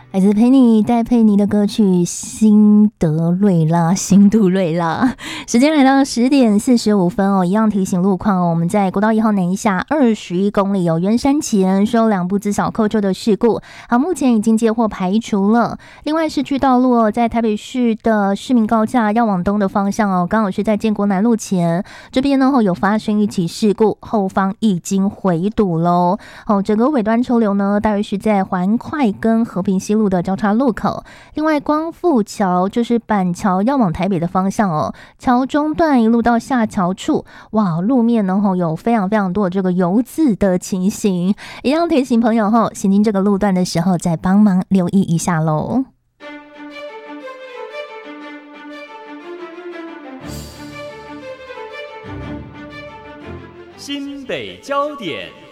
来自陪你戴佩妮的歌曲《辛德瑞拉》，辛杜瑞拉。时间来到10:45哦，一样提醒路况哦。我们在国道1号南下21公里有圆山前收2部自小扣车的事故，好，目前已经接获排除了。另外市区道路哦，在台北市的市民高架要往东的方向哦，刚好是在建国南路前这边呢有发生一起事故，后方已经回堵喽。哦，整个尾端车流呢，大约是在环快跟和平西路的交叉路口。另外，光复桥就是板桥要往台北的方向哦，桥中段一路到下桥处，哇，路面呢有非常非常多的这个油渍的情形，一样提醒朋友行经这个路段的时候，再帮忙留意一下喽。 新北焦点。